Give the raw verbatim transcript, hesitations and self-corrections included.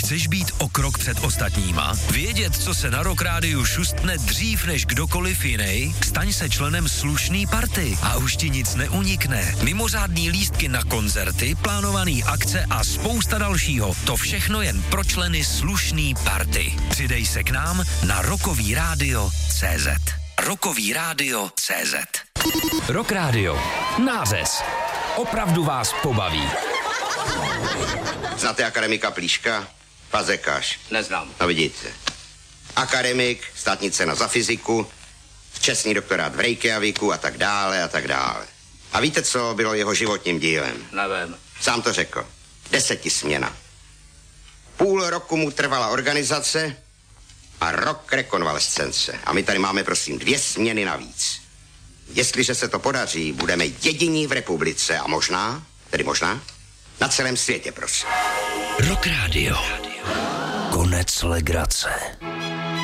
Chceš být o krok před ostatníma? Vědět, co se na Rock Rádiu šustne dřív než kdokoliv jiný? Staň se členem slušný party a už ti nic neunikne. Mimořádný lístky na koncerty, plánovaný akce a spousta dalšího. To všechno jen pro členy slušný party. Přidej se k nám na rockový rádio tečka cé zet. rockový rádio tečka cé zet. Rock Rádio. Nářez. Opravdu vás pobaví. Znáte akademika Plíška? Fazekáš. Neznám. No vidíte. Akademik, státní cena za fyziku, čestný doktorát v Reykjavíku a tak dále a tak dále. A víte, co bylo jeho životním dílem? Nevím. Sám to řekl. Desetisměna. Půl roku mu trvala organizace a rok rekonvalescence. A my tady máme, prosím, dvě směny navíc. Jestliže se to podaří, budeme jediní v republice a možná, tedy možná, na celém světě, prosím. Rock Rádio. Konec legrace.